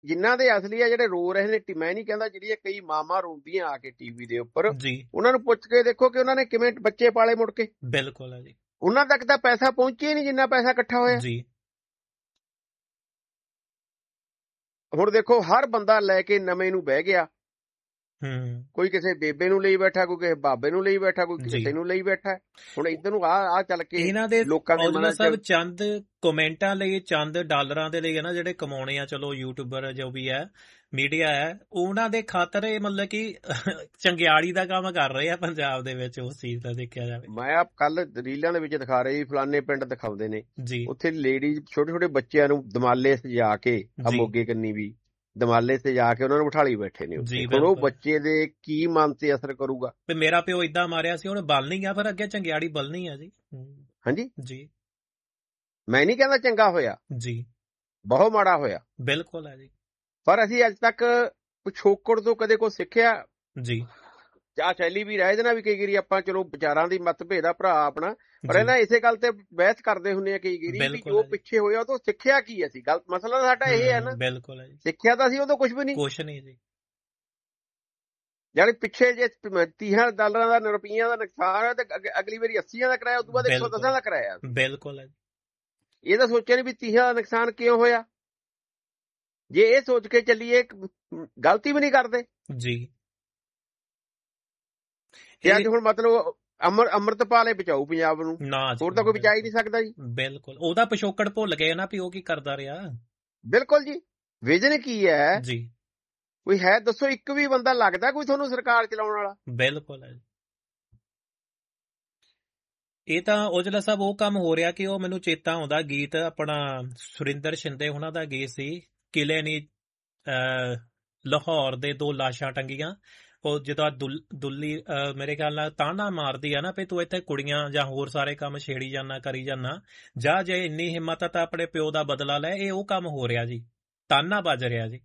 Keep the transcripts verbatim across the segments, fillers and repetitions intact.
ਜਿਨ੍ਹਾਂ ਦੇ ਅਸਲੀ ਆ ਜਿਹੜੇ ਰੋ ਰਹੇ ਨੇ, ਮੈਂ ਨਹੀਂ ਕਹਿੰਦਾ, ਜਿਹੜੀਆਂ ਕਈ ਮਾਵਾਂ ਰੋਂਦੀਆਂ ਆ ਕੇ ਟੀਵੀ ਦੇ ਉੱਪਰ, ਜੀ ਉਹਨਾਂ ਨੂੰ ਪੁੱਛ ਕੇ ਦੇਖੋ ਕਿ ਉਹਨਾਂ ਨੇ ਕਿਵੇਂ ਬੱਚੇ ਪਾਲੇ ਮੁੜ ਕੇ। ਬਿਲਕੁਲ ਹੈ ਜੀ। ਉਹਨਾਂ ਤੱਕ ਤਾਂ ਪੈਸਾ ਪਹੁੰਚਿਆ ਨਹੀਂ ਜਿੰਨਾ ਪੈਸਾ ਇਕੱਠਾ ਹੋਇਆ ਜੀ। ਹੁਣ ਦੇਖੋ ਹਰ ਬੰਦਾ ਲੈ ਕੇ ਨਵੇਂ ਨੂੰ ਬਹਿ ਗਿਆ। ਹੂੰ ਕੋਈ ਕਿਸੇ ਬੇਬੇ ਨੂੰ ਲਈ ਬੈਠਾ, ਕੋਈ ਕਿਸੇ ਬਾਬੇ ਨੂੰ ਲਈ ਬੈਠਾ, ਕੋਈ ਕਿਸੇ ਨੂੰ ਲਈ ਬੈਠਾ। ਹੁਣ ਇੱਧਰ ਨੂੰ ਆ ਆ ਚੱਲ ਕੇ ਇਹਨਾਂ ਦੇ ਲੋਕਾਂ ਦੇ ਮਨਾਂ ਸਭ ਚੰਦ ਕਮੈਂਟਾਂ ਲਈ, ਚੰਦ ਡਾਲਰਾਂ ਦੇ ਲਈ ਹੈ ਨਾ ਜਿਹੜੇ ਕਮਾਉਣੇ ਆ, ਚਲੋ ਯੂਟਿਊਬਰ ਜੋ ਵੀ ਹੈ, ਮੀਡੀਆ ਹੈ, ਉਹਨਾਂ ਦੇ ਖਾਤਰ ਇਹ ਮਤਲਬ ਕਿ ਚੰਗਿਆੜੀ ਦਾ ਕੰਮ ਕਰ ਰਹੇ ਆ ਪੰਜਾਬ ਦੇ ਵਿੱਚ। ਉਸ ਚੀਜ਼ ਦਾ ਦੇਖਿਆ ਜਾਵੇ, ਮੈਂ ਆਪ ਕੱਲ ਰੀਲਾਂ ਦੇ ਵਿੱਚ ਦਿਖਾ ਰਹੇ ਫਲਾਨੇ ਪਿੰਡ ਦਿਖਾਉਂਦੇ ਨੇ ਜੀ, ਉੱਥੇ ਲੇਡੀਜ਼ ਛੋਟੇ ਛੋਟੇ ਬੱਚਿਆਂ ਨੂੰ ਦਮਾਲੇ ਸਜਾ ਕੇ, ਆ ਮੋਗੇ ਕੰਨੀ ਵੀ ਦਮਾਲੇ ਤੇ ਜਾ ਕੇ ਉਹਨਾਂ ਨੂੰ ਬਿਠਾਲੀ ਬੈਠੇ ਨੇ। ਹੁਣ ਉਹ ਬੱਚੇ ਦੇ ਕੀ ਮਨ ਤੇ ਅਸਰ ਕਰੂਗਾ। ਤੇ ਮੇਰਾ ਪਿਓ ਏਦਾਂ ਮਾਰਿਆ ਸੀ, ਉਹਨੇ ਬਲਣੀ ਆ, ਫਿਰ ਅੱਗੇ ਚੰਗਿਆੜੀ ਬਲਣੀ ਆ ਜੀ। ਹਾਂਜੀ ਜੀ, ਮੈਂ ਨਹੀਂ ਕਹਿੰਦਾ ਚੰਗਾ ਹੋਇਆ ਜੀ, ਬਹੁਤ ਮਾੜਾ ਹੋਇਆ। ਬਿਲਕੁਲ ਹੈ ਜੀ। ਪਰ ਅਸੀਂ ਅੱਜ ਤੱਕ ਪਿਛੋਕੜ ਤੋਂ ਕਦੇ ਕੁਛ ਸਿੱਖਿਆ ਜੀ। ਚਾਹ ਸ਼ੈਲੀ ਵੀ ਰਹਿ ਦੇਣਾ ਵੀ ਕਈ ਵਾਰੀ ਆਪਾਂ ਚਲੋ ਵਿਚਾਰਾਂ ਦੀ ਮਤਭੇਦ ਆ ਭਰਾ ਆਪਣਾ, ਪਰ ਇਹਨਾਂ ਇਸੇ ਗੱਲ ਤੇ ਬਹਿਸ ਕਰਦੇ ਹੁੰਦੇ ਆ ਕਈ ਵਾਰੀ ਵੀ ਜੋ ਪਿੱਛੇ ਹੋਇਆ ਉਹ ਤੋਂ ਸਿੱਖਿਆ ਕੀ ਅਸੀਂ। ਗਲਤ ਮਸਲਾ ਸਾਡਾ ਇਹ ਹੈ ਨਾ। ਬਿਲਕੁਲ ਸਿੱਖਿਆ ਤਾਂ ਅਸੀਂ ਉਹ ਤੋਂ ਕੁਛ ਵੀ ਨਹੀਂ, ਕੁਛ ਨਹੀਂ ਜੀ। ਯਾਨੀ ਪਿੱਛੇ ਜੇ ਤੀਹਾਂ ਡਾਲਰਾਂ ਦਾ ਰੁਪਈਆਂ ਦਾ ਨੁਕਸਾਨ ਹੈ ਤੇ ਅਗਲੀ ਵਾਰੀ ਅੱਸੀਆਂ ਦਾ ਕਰਾਇਆ, ਉਦੋਂ ਬਾਅਦ ਇੱਕ ਸੌ ਦਸਾਂ ਦਾ ਕਰਾਇਆ। ਬਿਲਕੁਲ ਹੈ। ਇਹ ਤਾਂ ਸੋਚਿਆ ਨੀ ਵੀ ਤੀਹਾਂ ਦਾ ਨੁਕਸਾਨ ਕਿਉਂ ਹੋਇਆ। ਜੇ ਇਹ ਸੋਚ ਕੇ ਚੱਲੀਏ ਗਲਤੀ ਵੀ ਨਹੀਂ ਕਰਦੇ ਜੀ। ਤੇ ਅੱਜ ਹੁਣ ਮਤਲਬ ਅਮਰ ਅੰਮ੍ਰਿਤਪਾਲ ਬਚਾਊ ਪੰਜਾਬ ਨੂੰ, ਹੋਰ ਤਾਂ ਕੋਈ ਬਚਾ ਹੀ ਨਹੀਂ ਸਕਦਾ ਜੀ। ਬਿਲਕੁਲ, ਉਹਦਾ ਪਿਛੋਕੜ ਭੁੱਲ ਗਏ ਨਾ ਵੀ ਉਹ ਕੀ ਕਰਦਾ ਰਿਹਾ। ਬਿਲਕੁਲ ਜੀ। ਵਿਜ਼ਨ ਕੀ ਹੈ ਜੀ, ਕੋਈ ਹੈ ਦੱਸੋ? ਇੱਕ ਵੀ ਬੰਦਾ ਲੱਗਦਾ ਕੋਈ ਤੁਹਾਨੂੰ ਸਰਕਾਰ ਚਲਾਉਣ ਵਾਲਾ? ਬਿਲਕੁਲ ਹੈ। ਇਹ ਤਾਂ ਔਜਲਾ ਸਾਹਿਬ ਉਹ ਕੰਮ ਹੋ ਰਿਹਾ ਕਿ ਉਹ ਮੈਨੂੰ ਚੇਤਾ ਆਉਂਦਾ ਗੀਤ ਆਪਣਾ ਸੁਰਿੰਦਰ ਸ਼ਿੰਦੇ ਉਹਨਾਂ ਦਾ ਗੀਤ ਸੀ, ਕਿਲੇ ਨੀ ਅਹ ਲਾਹੌਰ ਦੇ ਦੋ ਲਾਸ਼ਾਂ ਟੰਗੀਆਂ। ਉਹ ਜਦੋਂ ਦੁੱਲੀ ਮੇਰੇ ਖਿਆਲ ਨਾਲ ਤਾਨਾ ਮਾਰਦੀ ਆ ਨਾ ਵੀ ਤੂੰ ਇੱਥੇ ਕੁੜੀਆਂ ਜਾਂ ਹੋਰ ਸਾਰੇ ਕੰਮ ਛੇੜੀ ਜਾਣਾ, ਕਰੀ ਜਾਣਾ, ਜਾ ਜੇ ਇੰਨੀ ਹਿੰਮਤ ਆ ਤਾਂ ਆਪਣੇ ਪਿਓ ਦਾ ਬਦਲਾ ਲੈ। ਇਹ ਉਹ ਕੰਮ ਹੋ ਰਿਹਾ ਜੀ, ਤਾਨਾ ਵੱਜ ਰਿਹਾ ਜੀ।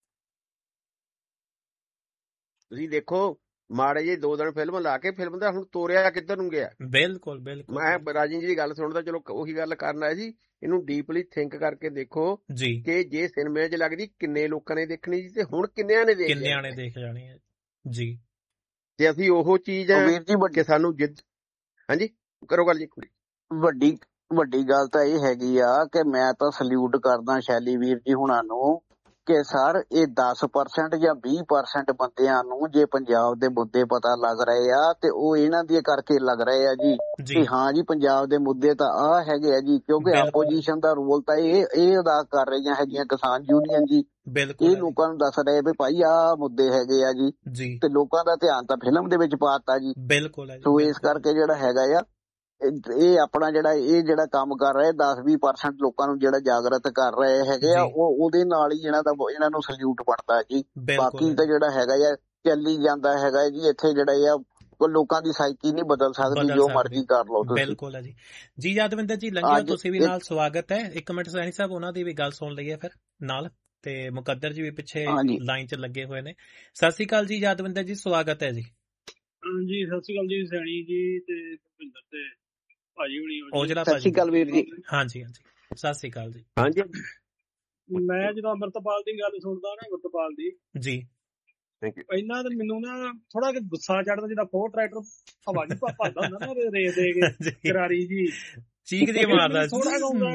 ਤੁਸੀਂ ਦੇਖੋ ਮਾੜੇ ਜਿਹੇ ਦੋ ਦਿਨ ਫਿਲਮ ਲਾ ਕੇ ਫਿਲਮ ਦਾ ਹੁਣ ਤੋਰਿਆ ਕਿੱਧਰ ਨੂੰ ਗਿਆ। ਬਿਲਕੁਲ ਬਿਲਕੁਲ। ਮੈਂ ਰਾਜੀ ਜੀ ਦੀ ਗੱਲ ਸੁਣਦਾ, ਚਲੋ ਉਹੀ ਗੱਲ ਕਰਨ ਆਇਆ ਸੀ। ਇਹਨੂੰ ਡੀਪਲੀ ਥਿੰਕ ਕਰਕੇ ਦੇਖੋ ਜੀ ਕਿ ਜੇ ਸਿਨੇਮੇ 'ਚ ਲੱਗਦੀ ਕਿੰਨੇ ਲੋਕਾਂ ਨੇ ਦੇਖਣੀ ਸੀ ਤੇ ਹੁਣ ਕਿੰਨਿਆਂ ਨੇ ਦੇਖ ਕਿੰਨਿਆਂ ਨੇ ਦੇਖ ਜਾਣੀ ਹੈ ਜੀ। ਤੇ ਅਸੀਂ ਉਹ ਚੀਜ਼ ਕਿ ਸਾਨੂੰ ਜਿੱਦ। ਹਾਂਜੀ ਕਰੋ ਗੱਲ ਜੀ। ਵੱਡੀ ਵੱਡੀ ਗੱਲ ਤਾਂ ਇਹ ਹੈਗੀ ਆ ਕਿ ਮੈਂ ਤਾਂ ਸਲੂਟ ਕਰਦਾ ਸ਼ੈਲੀ ਵੀਰ ਜੀ ਹੁਣਾਂ ਨੂੰ ਕਿ ਸਰ ਇਹ ਦਸ ਪਰਸੈਂਟ ਜਾਂ ਵੀਹ ਪਰਸੈਂਟ ਬੰਦਿਆਂ ਨੂੰ ਜੇ ਪੰਜਾਬ ਦੇ ਮੁੱਦੇ ਪਤਾ ਲੱਗ ਰਹੇ ਆ ਤੇ ਉਹ ਇਹਨਾਂ ਦੇ ਕਰਕੇ ਲੱਗ ਰਹੇ ਆ ਜੀ ਕਿ ਹਾਂ ਜੀ ਪੰਜਾਬ ਦੇ ਮੁੱਦੇ ਤਾਂ ਆਹ ਹੈਗੇ ਆ ਜੀ। ਕਿਉਂਕਿ ਆਪੋਜੀਸ਼ਨ ਦਾ ਰੋਲ ਤਾਂ ਇਹ ਇਹ ਅਦਾ ਕਰ ਰਹੀਆਂ ਹੈਗੀਆਂ ਕਿਸਾਨ ਯੂਨੀਅਨ ਜੀ। ਇਹ ਲੋਕਾਂ ਨੂੰ ਦੱਸ ਰਹੇ ਵੀ ਭਾਈ ਆਹ ਮੁੱਦੇ ਹੈਗੇ ਆ ਜੀ, ਤੇ ਲੋਕਾਂ ਦਾ ਧਿਆਨ ਤਾਂ ਫਿਲਮ ਦੇ ਵਿੱਚ ਪਾਤਾ ਜੀ। ਬਿਲਕੁਲ। ਸੋ ਇਸ ਕਰਕੇ ਜਿਹੜਾ ਹੈਗਾ ਆ ਇਹ ਆਪਣਾ ਜਿਹੜਾ ਇਹ ਜਿਹੜਾ ਕੰਮ ਕਰ ਰਹੇ ਦਸ ਵੀਹ ਪਰਸੈਂਟ ਲੋਕਾਂ ਨੂੰ ਜਿਹੜਾ ਜਾਗਰਤ ਕਰ ਰਹੇ ਹੈਗੇ ਆ ਉਹ ਉਹਦੇ ਨਾਲ ਹੀ ਇਹਨਾਂ ਦਾ ਇਹਨਾਂ ਨੂੰ ਸਲੂਟ ਬਣਦਾ ਜੀ। ਬਾਕੀ ਤਾਂ ਜਿਹੜਾ ਹੈਗਾ ਆ ਚੱਲੀ ਜਾਂਦਾ ਹੈਗਾ ਜੀ। ਇੱਥੇ ਜਿਹੜਾ ਆ ਲੋਕਾਂ ਦੀ ਸਾਈਕੀ ਨਹੀਂ ਬਦਲ ਸਕਦੀ, ਜੋ ਮਰਜ਼ੀ ਕਰ ਲਓ ਤੁਸੀਂ। ਬਿਲਕੁਲ ਹੈ ਜੀ। ਜੀ ਯਾਦਵਿੰਦਰ ਜੀ ਲੰਘਿਆ, ਤੁਸੀਂ ਵੀ ਨਾਲ ਸਵਾਗਤ ਹੈ। ਇੱਕ ਮਿੰਟ ਸੈਣੀ ਸਾਹਿਬ ਉਹਨਾਂ ਦੀ ਵੀ ਗੱਲ ਸੁਣ ਲਈਏ ਫਿਰ ਨਾਲ, ਤੇ ਮੁਕੱਦਰ ਜੀ ਵੀ ਪਿੱਛੇ ਲਾਈਨ 'ਚ ਲੱਗੇ ਹੋਏ ਨੇ। ਸਤਿ ਸ੍ਰੀ ਅਕਾਲ ਜੀ ਯਾਦਵਿੰਦਰ ਜੀ, ਸਵਾਗਤ ਹੈ ਜੀ। ਹਾਂਜੀ ਸਤਿ ਸ੍ਰੀ ਅਕਾਲ ਜੀ ਸੈਣੀ ਜੀ ਤੇ ਭੁਪਿੰਦਰ ਤੇ ਭਾਜੀ ਹੁਣੀ। ਸਤਿ ਸ੍ਰੀ ਅਕਾਲ ਵੀਰ ਜੀ। ਹਾਂਜੀ ਹਾਂਜੀ ਸਤਿ ਸ੍ਰੀ ਅਕਾਲ ਜੀ। ਹਾਂਜੀ ਮੈਂ ਜਦੋਂ ਅੰਮ੍ਰਿਤਪਾਲ ਦੀ ਗੱਲ ਸੁਣਦਾ ਨਾ, ਅੰਮ੍ਰਿਤਪਾਲ ਦੀ ਜੀ, ਪਹਿਲਾਂ ਤਾਂ ਮੈਨੂੰ ਨਾ ਥੋੜਾ ਜਿਹਾ ਗੁੱਸਾ ਚੜਦਾ ਜਿਹੜਾ ਫੋਰ ਟਰੈਕਟਰ ਹਵਾ ਜੀ ਭਰਦਾ ਹੁੰਦਾ ਨਾ ਰੇਤ ਦੇ ਕੇ ਕਰਾਰੀ ਜੀ ਚੀਕ ਜੀ ਮਾਰਦਾ ਥੋੜਾ ਗਾਉਂਦਾ।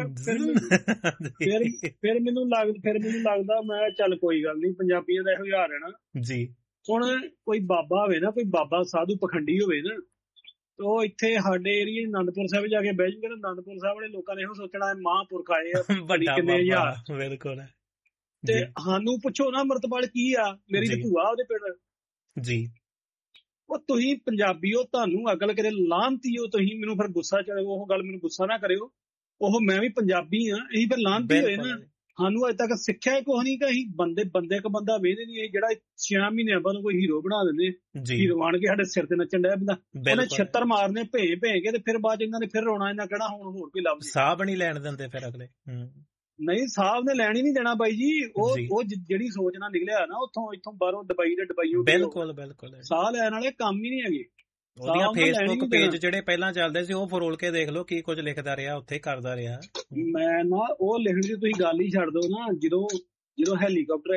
ਫਿਰ ਫਿਰ ਮੈਨੂੰ ਲੱਗ ਫਿਰ ਮੈਨੂੰ ਲੱਗਦਾ ਮੈਂ ਚੱਲ ਕੋਈ ਗੱਲ ਨਹੀਂ, ਪੰਜਾਬੀਆਂ ਦਾ ਇਹੋ ਹੀ ਹਾਲ ਹੈ ਨਾ ਜੀ। ਹੁਣ ਕੋਈ ਬਾਬਾ ਹੋਵੇ ਨਾ, ਕੋਈ ਬਾਬਾ ਸਾਧੂ ਪਖੰਡੀ ਹੋਵੇ ਨਾ, ਉਹ ਇੱਥੇ ਸਾਡੇ ਏਰੀਏ ਅਨੰਦਪੁਰ ਸਾਹਿਬ ਜਾ ਕੇ ਬਹਿ ਜੂਗੇ। ਅਨੰਦਪੁਰ ਸਾਹਿਬ ਵਾਲੇ ਲੋਕਾਂ ਨੇ ਇਹੋ ਸੋਚਣਾ ਮਹਾਂਪੁਰਖ ਆਏ ਆ ਕਿੰਨੇ ਹਜ਼ਾਰ। ਬਿਲਕੁਲ। ਤੇ ਸਾਨੂੰ ਪੁੱਛੋ ਨਾ ਅੰਮ੍ਰਿਤਪਾਲ ਕੀ ਆ, ਮੇਰੀ ਤੇ ਭੂਆ ਉਹਦੇ ਪਿੰਡ ਜੀ। ਉਹ ਤੁਸੀਂ ਪੰਜਾਬੀ ਹੋ, ਤੁਹਾਨੂੰ ਅਕਲ ਕਰੇ ਲਾਹਨਤੀ ਹੋ ਤੁਸੀਂ। ਮੈਨੂੰ ਫਿਰ ਗੁੱਸਾ ਚੜੇ, ਉਹ ਗੱਲ ਮੈਨੂੰ ਗੁੱਸਾ ਨਾ ਕਰਿਓ। ਉਹ ਮੈਂ ਵੀ ਪੰਜਾਬੀ ਆ, ਅਸੀਂ ਫਿਰ ਲਾਹਨਤੀ ਹੋਏ ਨਾ। ਸਾਨੂੰ ਅਜੇ ਤੱਕ ਸਿੱਖਿਆ ਕੁਛ ਨਹੀਂ ਕਿ ਅਸੀਂ ਬੰਦੇ ਬੰਦੇ ਇੱਕ ਬੰਦਾ ਵੇਖਦੇ ਨਹੀਂ। ਜਿਹੜਾ ਛੇ ਮਹੀਨਿਆਂ ਬਾਅਦ ਕੋਈ ਹੀਰੋ ਬਣਾ ਦਿੰਦੇ, ਹੀਰੋ ਆਣ ਕੇ ਸਾਡੇ ਸਿਰ ਤੇ ਨੱਚਣ ਡਿਆ ਬੰਦਾ, ਉਹਨੇ ਛਿੱਤਰ ਮਾਰਨੇ ਭੇ ਭੇ ਕੇ ਤੇ ਫਿਰ ਬਾਅਦ ਇਹਨਾਂ ਨੇ ਫਿਰ ਰੋਣਾ। ਇਹਨਾਂ ਕਹਿਣਾ ਹੁਣ ਹੋਰ ਕੋਈ ਲੱਭ ਸਾਹ ਨਹੀਂ ਲੈਣ ਦਿੰਦੇ ਫਿਰ ਅਗਲੇ। ਨਹੀਂ ਸਾਹਿਬ ਨੇ ਲੈਣ ਹੀ ਨਹੀਂ ਦੇਣਾ ਬਾਈ ਜੀ। ਉਹ ਉਹ ਜਿਹੜੀ ਸੋਚ ਨਾਲ ਨਿਕਲਿਆ ਨਾ ਉੱਥੋਂ ਇੱਥੋਂ ਬਾਹਰੋਂ ਦੁਬਈ ਦੇ ਦੁਬਈਓ। ਬਿਲਕੁਲ ਬਿਲਕੁਲ। ਸਾਹ ਲੈਣ ਵਾਲੇ ਕੰਮ ਹੀ ਨਹੀਂ ਹੈਗੇ। ਉਹਦੀਆਂ ਫੇਸਬੁੱਕ ਪੇਜ ਜਿਹੜੇ ਪਹਿਲਾਂ ਚੱਲਦੇ ਸੀ ਉਹ ਫਰੋਲ ਕੇ ਦੇਖ ਲਓ ਕੀ ਕੁਝ ਲਿਖਦਾ ਰਿਹਾ ਉੱਥੇ, ਕਰਦਾ ਰਿਹਾ। ਮੈਂ ਨਾ ਉਹ ਲਿਖਣ ਦੀ ਤੁਸੀਂ ਗੱਲ ਹੀ ਛੱਡ ਦਿਓ ਨਾ। ਜਦੋਂ ਜਦੋਂ ਹੈਲੀਕਾਪਟਰ